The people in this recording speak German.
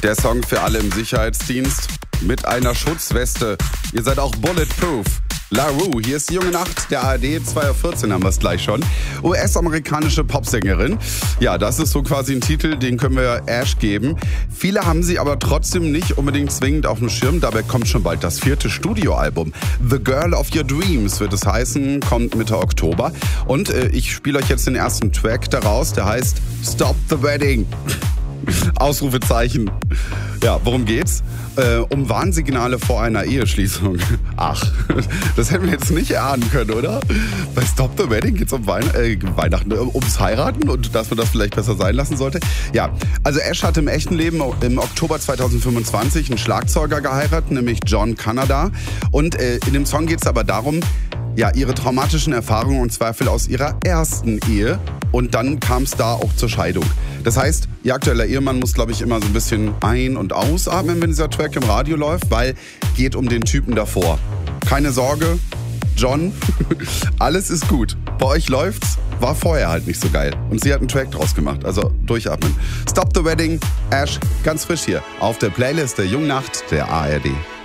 Der Song für alle im Sicherheitsdienst mit einer Schutzweste. Ihr seid auch bulletproof. La Rue, hier ist die junge Nacht der ARD, 2.14 Uhr haben wir es gleich schon. US-amerikanische Popsängerin. Ja, das ist so quasi ein Titel, den können wir Ash geben. Viele haben sie aber trotzdem nicht unbedingt zwingend auf dem Schirm. Dabei kommt schon bald das 4. Studioalbum. The Girl of Your Dreams wird es heißen, kommt Mitte Oktober. Und ich spiele euch jetzt den ersten Track daraus, der heißt Stop the Wedding. Ausrufezeichen. Ja, worum geht's? Um Warnsignale vor einer Eheschließung. Ach, das hätten wir jetzt nicht erahnen können, oder? Bei Stop the Wedding geht's um Weihnachten, ums Heiraten und dass man das vielleicht besser sein lassen sollte. Ja, also Ash hat im echten Leben im Oktober 2025 einen Schlagzeuger geheiratet, nämlich John Canada. Und in dem Song geht's aber darum, ja, ihre traumatischen Erfahrungen und Zweifel aus ihrer ersten Ehe. Und dann kam es da auch zur Scheidung. Das heißt, ihr aktueller Ehemann muss, glaube ich, immer so ein bisschen ein- und ausatmen, wenn dieser Track im Radio läuft, weil geht um den Typen davor. Keine Sorge, John, alles ist gut. Bei euch läuft's, war vorher halt nicht so geil. Und sie hat einen Track draus gemacht, also durchatmen. Stop the Wedding, Ash, ganz frisch hier auf der Playlist der Jungnacht der ARD.